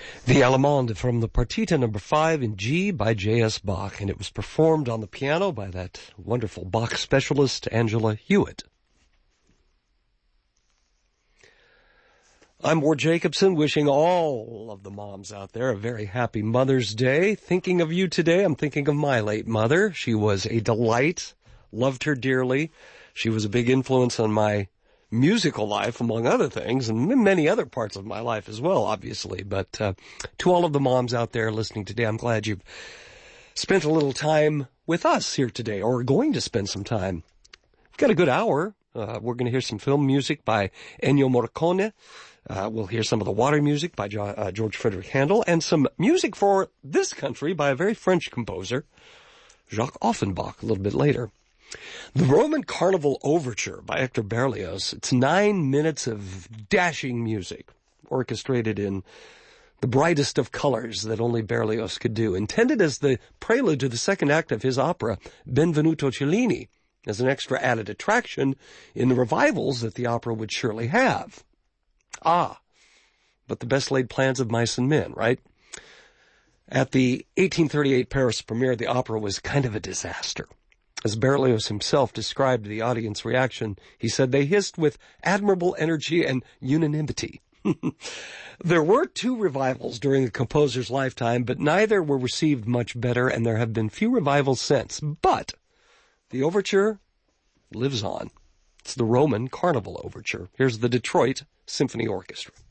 The Allemande from the Partita number 5 in G by J.S. Bach, and it was performed on the piano by that wonderful Bach specialist, Angela Hewitt. I'm Ward Jacobson, wishing all of the moms out there a very happy Mother's Day. Thinking of you today, I'm thinking of my late mother. She was a delight, loved her dearly. She was a big influence on my musical life, among other things, and many other parts of my life as well, obviously. But to all of the moms out there listening today, I'm glad you've spent a little time with us here today, or going to spend some time. We've got a good hour. We're going to hear some film music by Ennio Morricone. We'll hear some of the water music by George Frederick Handel, and some music for this country by a very French composer, Jacques Offenbach, a little bit later. The Roman Carnival Overture by Hector Berlioz. It's 9 minutes of dashing music, orchestrated in the brightest of colors that only Berlioz could do, intended as the prelude to the second act of his opera, Benvenuto Cellini, as an extra added attraction in the revivals that the opera would surely have. But the best laid plans of mice and men, right? At the 1838 Paris premiere, the opera was kind of a disaster. As Berlioz himself described the audience reaction, he said they hissed with admirable energy and unanimity. There were 2 revivals during the composer's lifetime, but neither were received much better, and there have been few revivals since. But the overture lives on. It's the Roman Carnival Overture. Here's the Detroit Symphony Orchestra.